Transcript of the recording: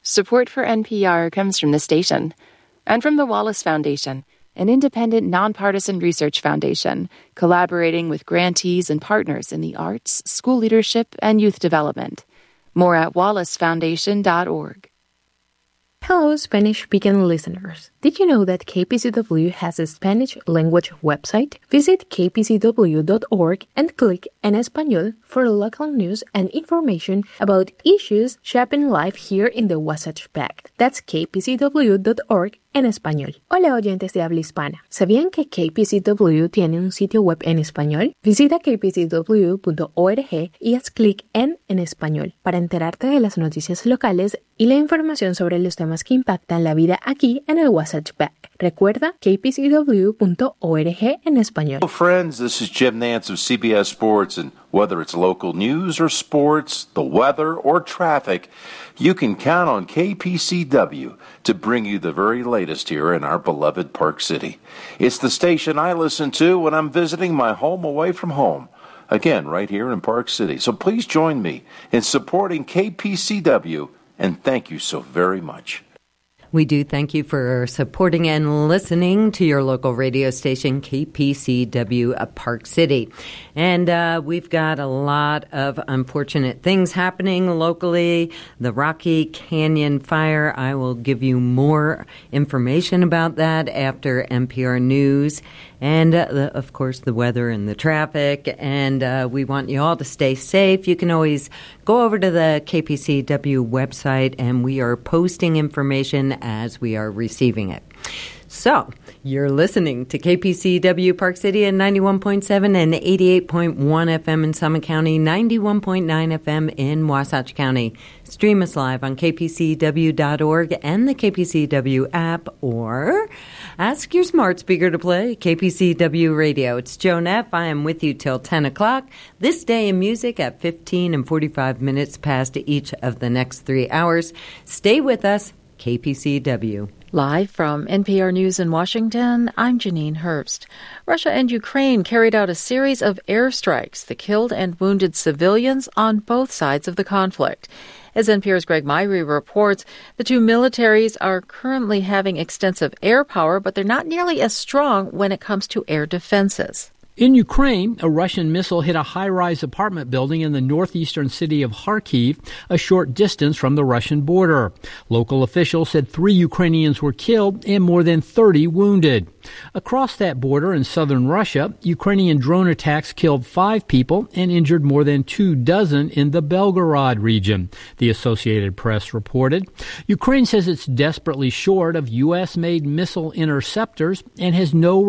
Support for NPR comes from the station and from the Wallace Foundation, an independent, nonpartisan research foundation collaborating with grantees and partners in the arts, school leadership, and youth development. More at wallacefoundation.org. Hello, Spanish-speaking listeners. Did you know that KPCW has a Spanish language website? Visit kpcw.org and click En Español for local news and information about issues shaping life here in the Wasatch Back. That's kpcw.org en español. Hola, oyentes de habla hispana. ¿Sabían que KPCW tiene un sitio web en español? Visita kpcw.org y haz clic en español para enterarte de las noticias locales y la información sobre los temas que impactan la vida aquí en el Wasatch Back. Recuerda kpcw.org en español. Hello, friends. This is Jim Nance of CBS Sports, and whether it's local news or sports, the weather or traffic, you can count on KPCW to bring you the very latest here in our beloved Park City. It's the station I listen to when I'm visiting my home away from home. Again, right here in Park City. So please join me in supporting KPCW, and thank you so very much. We do thank you for supporting and listening to your local radio station, KPCW Park City. And we've got a lot of unfortunate things happening locally. The Rocky Canyon fire, I will give you more information about that after NPR News. And, of course, the weather and the traffic. And we want you all to stay safe. You can always go over to the KPCW website, and we are posting information as we are receiving it. So, you're listening to KPCW Park City at 91.7 and 88.1 FM in Summit County, 91.9 FM in Wasatch County. Stream us live on kpcw.org and the KPCW app, or ask your smart speaker to play KPCW Radio. It's Joan F. I am with you till 10 o'clock. This day in music at 15 and 45 minutes past each of the next 3 hours. Stay with us, KPCW. Live from NPR News in Washington, I'm Janine Herbst. Russia and Ukraine carried out a series of airstrikes that killed and wounded civilians on both sides of the conflict. As NPR's Greg Myrie reports, the two militaries are currently having extensive air power, but they're not nearly as strong when it comes to air defenses. In Ukraine, a Russian missile hit a high-rise apartment building in the northeastern city of Kharkiv, a short distance from the Russian border. Local officials said 3 Ukrainians were killed and more than 30 wounded. Across that border in southern Russia, Ukrainian drone attacks killed 5 people and injured more than 24 in the Belgorod region, the Associated Press reported. Ukraine says it's desperately short of U.S.-made missile interceptors and has no